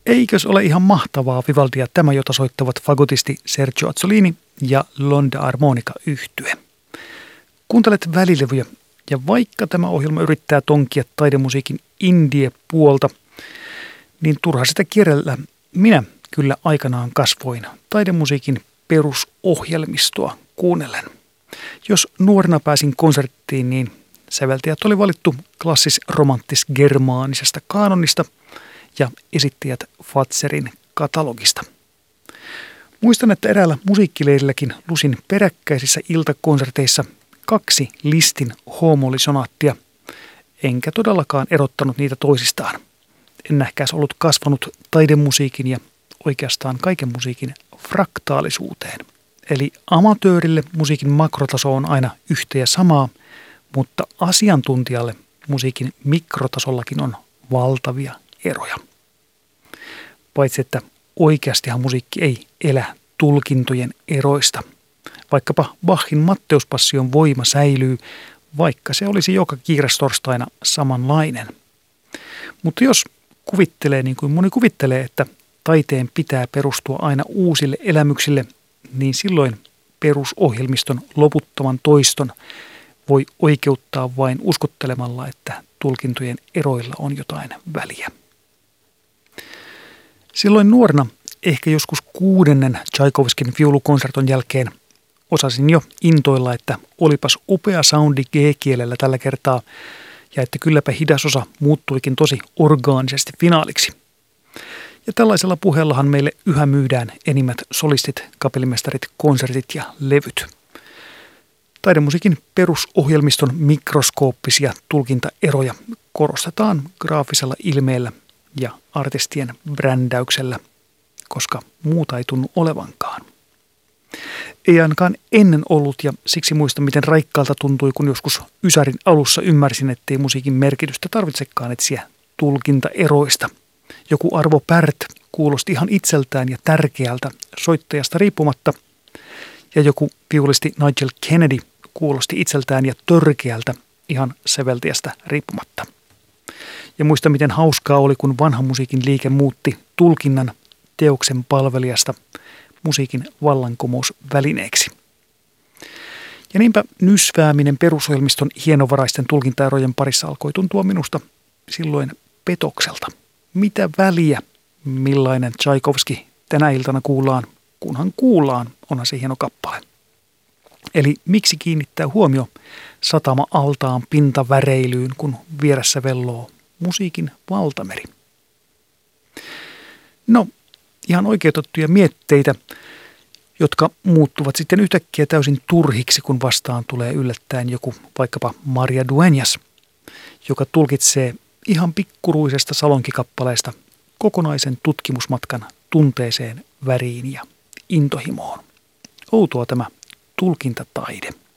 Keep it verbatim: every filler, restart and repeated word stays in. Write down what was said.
Eikös ole ihan mahtavaa Vivaldia tämä, jota soittavat fagotisti Sergio Azzolini ja L'Onda Armonica yhtye. Kuuntelet välilevyjä, ja vaikka tämä ohjelma yrittää tonkia taidemusiikin indie-puolta, niin turha sitä kierrellä. Minä kyllä aikanaan kasvoin taidemusiikin perusohjelmistoa kuunnellen. Jos nuorena pääsin konserttiin, niin säveltäjät oli valittu klassis-romanttis-germaanisesta kaanonista ja esittäjät Fatserin katalogista. Muistan, että eräällä musiikkileirilläkin lusin peräkkäisissä iltakonserteissa kaksi Listin Hoomoli-sonaattia, enkä todellakaan erottanut niitä toisistaan. En nähkääs ollut kasvanut taidemusiikin ja oikeastaan kaiken musiikin fraktaalisuuteen. Eli amatöörille musiikin makrotaso on aina yhtä ja samaa, mutta asiantuntijalle musiikin mikrotasollakin on valtavia eroja. Paitsi että oikeastihan musiikki ei elä tulkintojen eroista. Vaikkapa Bachin Matteuspassion voima säilyy, vaikka se olisi joka kiirastorstaina samanlainen. Mutta jos kuvittelee niin kuin moni kuvittelee, että taiteen pitää perustua aina uusille elämyksille, niin silloin perusohjelmiston loputtoman toiston voi oikeuttaa vain uskottelemalla, että tulkintojen eroilla on jotain väliä. Silloin nuorena, ehkä joskus kuudennen Tchaikovskin viulukonserton jälkeen, osasin jo intoilla, että olipas upea soundi G-kielellä tällä kertaa ja että kylläpä hidas osa muuttuikin tosi orgaanisesti finaaliksi. Ja tällaisella puheellahan meille yhä myydään enimmät solistit, kapellimestarit, konsertit ja levyt. Taidemusiikin perusohjelmiston mikroskooppisia tulkintaeroja korostetaan graafisella ilmeellä ja artistien brändäyksellä, koska muuta ei tunnu olevankaan. Ei ainakaan ennen ollut, ja siksi muistan, miten raikkaalta tuntui, kun joskus ysärin alussa ymmärsin, ettei musiikin merkitystä tarvitsekaan etsiä tulkintaeroista. Joku Arvo Pärt kuulosti ihan itseltään ja tärkeältä soittajasta riippumatta, ja joku viulisti Nigel Kennedy kuulosti itseltään ja törkeältä ihan säveltäjästä riippumatta. Ja muista, miten hauskaa oli, kun vanha musiikin liike muutti tulkinnan teoksen palvelijasta musiikin vallankumousvälineeksi. Ja niinpä nysvääminen perusohjelmiston hienovaraisten tulkintaerojen parissa alkoi tuntua minusta silloin petokselta. Mitä väliä, millainen Tchaikovski tänä iltana kuullaan, kunhan kuullaan, onhan se hieno kappale. Eli miksi kiinnittää huomio satama-altaan pintaväreilyyn, kun vieressä velloo musiikin valtameri? No, ihan oikeutettuja mietteitä, jotka muuttuvat sitten yhtäkkiä täysin turhiksi, kun vastaan tulee yllättäen joku vaikkapa Maria Dueñas, joka tulkitsee ihan pikkuruisesta salonkikappaleesta kokonaisen tutkimusmatkan tunteeseen, väriin ja intohimoon. Outoa tämä tulkintataide.